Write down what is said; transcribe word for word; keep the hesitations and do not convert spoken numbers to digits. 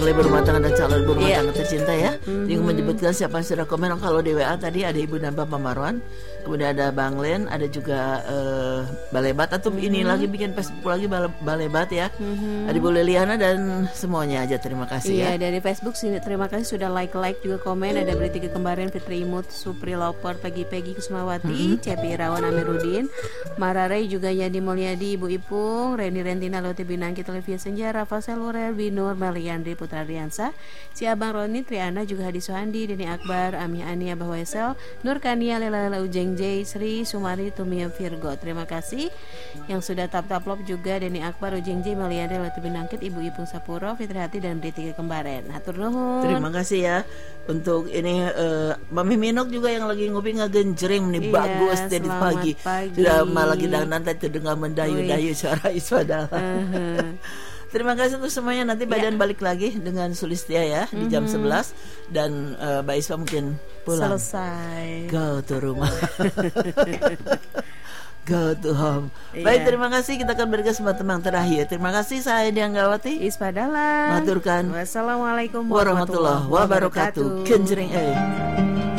oleh berumah tangga dan calon berumah yeah. tangga tercinta ya. Mm-hmm. Yang menyebutkan siapa yang sudah komen. Kalau di W A tadi ada Ibu dan Bapak Marwan, kemudian ada Bang Len, ada juga uh, Balebat atau mm-hmm. ini lagi bikin Facebook lagi Balebat ya. Mm-hmm. Ada Bu Liliana dan semuanya aja terima kasih yeah, ya. Iya dari Facebook sini terima kasih sudah like-like juga komen. Ada Beritiga Kembaran, Fitri Imut, Supri Loper, Pagi-Pagi Kusmawati, mm-hmm. Cepi Irawan, Amiruddin, Mararai juga Yadi Mulyadi, Ibu Ipung, Reni Rentina, Loti Binangki, Televisi Senja, Rafa Selurel, Binur, Meliandri, Putra Riansa, si Abang Roni, Triana juga Hadi Sohandi, Deni Akbar, Ami Ani, Abah Wesel, Nur Kania, Lela Lela Ujeng J, Sri Sumari, Tumia Virgo. Terima kasih yang sudah tap-tap love juga Deni Akbar, Ujeng J, Meliandri, Loti Binangkit, Ibu Ipung Sapuro, Fitri Hati dan Beritiga Kembaran. Hatur nuhun. Terima kasih ya untuk ini uh, Mami Minok juga yang lagi ngopi ngagenjreng nih, iya, bagus jadi pagi. pagi. Sudah malah kita nanti terdengar mendayu-dayu suara Iswadala. Uh-huh. Terima kasih untuk semuanya. Nanti Badan ya. balik lagi dengan Sulistia ya mm-hmm. di jam sebelas. Dan uh, Mbak Iswa mungkin pulang. Selesai. Go to rumah. Go to home. Yeah. Baik, terima kasih. Kita akan berikan kesempatan terakhir. Terima kasih, saya Dianggawati Ispadala. Maturkan. Wassalamualaikum warahmatullahi wabarakatuh. Kenjring eh.